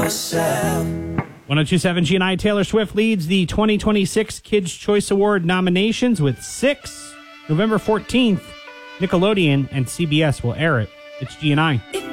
myself. 102.7 G&I. Taylor Swift leads the 2026 Kids' Choice Award nominations with 6. November 14th, Nickelodeon and CBS will air it. It's G&I.